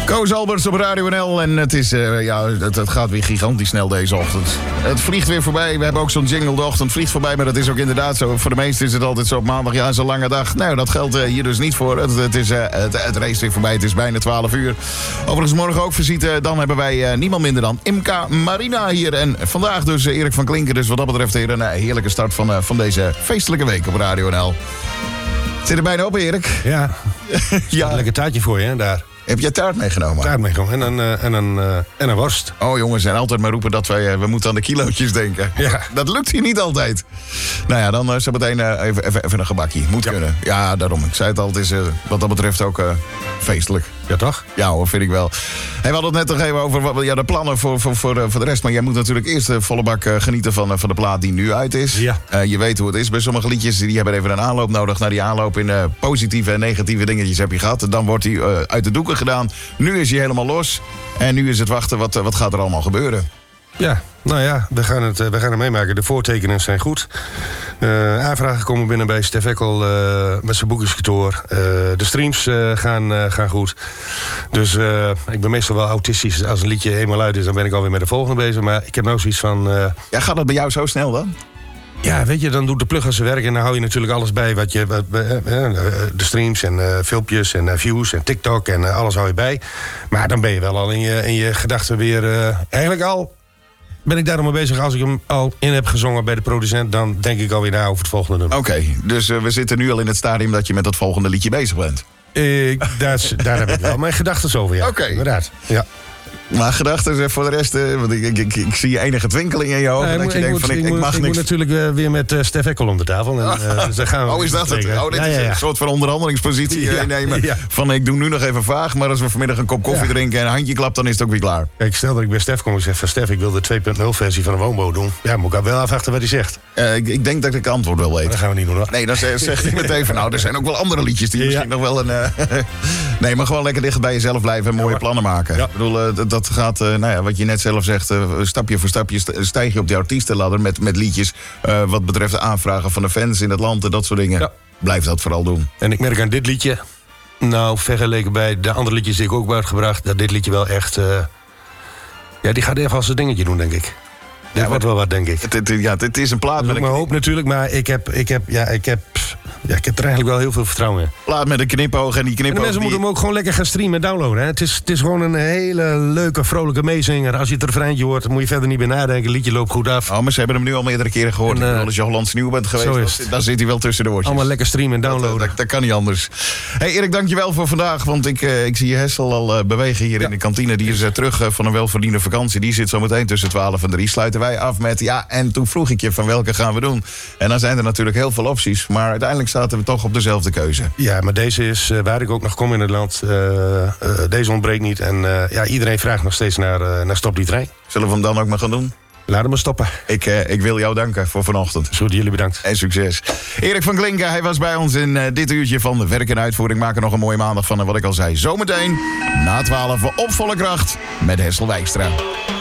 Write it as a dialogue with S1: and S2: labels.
S1: Koos Alberts op Radio NL en het is, het gaat weer gigantisch snel deze ochtend. Het vliegt weer voorbij. We hebben ook zo'n jingle, de ochtend vliegt voorbij, maar dat is ook inderdaad zo. Voor de meesten is het altijd zo op maandag, ja, zo'n lange dag. Nou, dat geldt hier dus niet voor. Het race weer voorbij, het is bijna 12 uur. Overigens morgen ook visite, dan hebben wij niemand minder dan Imca Marina hier. En vandaag dus Erik van Klinken, dus wat dat betreft weer een heerlijke start van deze feestelijke week op Radio NL. Zit er bijna op, Erik?
S2: Ja,
S1: ja.
S2: Een lekker taartje voor je, hè, daar.
S1: Heb je taart meegenomen?
S2: Taart meegenomen en een worst.
S1: Oh jongens, en altijd maar roepen dat we moeten aan de kilootjes denken.
S2: Ja.
S1: Dat lukt hier niet altijd. Nou ja, dan zo meteen even een gebakje. Moet kunnen. Ja, daarom. Ik zei het al, het is wat dat betreft ook feestelijk.
S2: Ja, toch?
S1: Ja hoor, vind ik wel. Hey, we hadden het net nog even over de plannen voor de rest. Maar jij moet natuurlijk eerst volle bak genieten van de plaat die nu uit is.
S2: Ja.
S1: Je weet hoe het is. Bij sommige liedjes die hebben even een aanloop nodig. Na die aanloop in positieve en negatieve dingetjes heb je gehad. Dan wordt hij uit de doeken gedaan. Nu is hij helemaal los. En nu is het wachten, wat gaat er allemaal gebeuren?
S2: Ja, nou ja, we gaan het meemaken. De voortekenen zijn goed. Aanvragen komen binnen bij Stef Eckel met zijn boekingskantoor. De streams gaan goed. Dus ik ben meestal wel autistisch. Als een liedje eenmaal uit is, dan ben ik alweer met de volgende bezig. Maar ik heb nou zoiets van...
S1: Ja, gaat dat bij jou zo snel dan?
S2: Ja, weet je, dan doet de plugger zijn werk en dan hou je natuurlijk alles bij. De streams en filmpjes en views en TikTok en alles hou je bij. Maar dan ben je wel al in je gedachten weer... eigenlijk al ben ik daar nog mee bezig. Als ik hem al in heb gezongen bij de producent, dan denk ik alweer na over het volgende nummer.
S1: Oké, dus we zitten nu al in het stadium dat je met dat volgende liedje bezig bent.
S2: Daar heb ik wel mijn gedachten over, ja.
S1: Oké.
S2: Inderdaad, ja.
S1: Maar gedachten voor de rest, want ik zie enige twinkeling in je ogen. Dat je denkt van ik mag niks.
S2: Ik moet natuurlijk weer met Stef Eckel om de tafel. En, dus gaan we
S1: is dat het? Dit is een soort van onderhandelingspositie innemen. Ja. Van ik doe nu nog even vaag, maar als we vanmiddag een kop koffie drinken en een handje klapt, dan is het ook weer klaar.
S2: Kijk, stel dat ik bij Stef kom en zeg van Stef, ik wil de 2.0 versie van een woonboot doen. Ja, moet ik wel afwachten wat hij zegt.
S1: Ik denk dat ik het antwoord wel weet.
S2: Maar dat gaan we niet doen, hoor.
S1: Nee, dan zegt hij meteen van nou, er zijn ook wel andere liedjes die misschien nog wel een... Nee, maar gewoon lekker dicht bij jezelf blijven en mooie plannen maken. Ja. Ik bedoel, dat gaat, wat je net zelf zegt, stapje voor stapje stijg je op die artiestenladder met liedjes. Wat betreft de aanvragen van de fans in het land en dat soort dingen. Ja. Blijf dat vooral doen.
S2: En ik merk aan dit liedje, nou, vergeleken bij de andere liedjes die ik ook heb uitgebracht, dat dit liedje wel echt... die gaat even als een dingetje doen, denk ik. Dit wordt wel wat, denk ik.
S1: Het is een plaat
S2: met een... mijn hoop natuurlijk, maar ik heb er eigenlijk wel heel veel vertrouwen in.
S1: Plaat met een knipoog en die knipoog...
S2: En de mensen moeten hem ook gewoon lekker gaan streamen en downloaden. Hè. Het is gewoon een hele leuke, vrolijke meezinger. Als je het refreintje hoort, dan moet je verder niet meer nadenken. Het liedje loopt goed af.
S1: Oh, maar ze hebben hem nu al meerdere keren gehoord. Als je Hollands Nieuw bent geweest, dan zit hij wel tussen de oortjes.
S2: Allemaal lekker streamen en downloaden.
S1: Dat kan niet anders. Hey Erik, dankjewel voor vandaag. Want ik zie je Hessel al bewegen hier in de kantine. Die is terug van een welverdiende vakantie. Die zit zo meteen tussen 12 en 3. Sluiten wij af met... en toen vroeg ik je van welke gaan we doen. En dan zijn er natuurlijk heel veel opties. Maar uiteindelijk zaten we toch op dezelfde keuze. Ja,
S2: maar deze is waar ik ook nog kom in het land. Deze ontbreekt niet. En iedereen vraagt nog steeds naar Stop die Trein.
S1: Zullen we hem dan ook maar gaan doen?
S2: Laat hem maar stoppen.
S1: Ik wil jou danken voor vanochtend.
S2: Goed, jullie bedankt.
S1: En succes. Erik van Klinken, hij was bij ons in dit uurtje van de werk en uitvoering. Maak er nog een mooie maandag van. En wat ik al zei, zometeen na 12 op volle kracht met Hessel Wijkstra.